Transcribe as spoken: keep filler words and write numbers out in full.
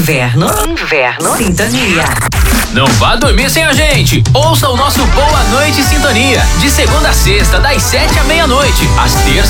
Inverno, inverno, sintonia. Não vá dormir sem a gente. Ouça o nosso Boa Noite Sintonia, de segunda a sexta, das sete à meia-noite, às terças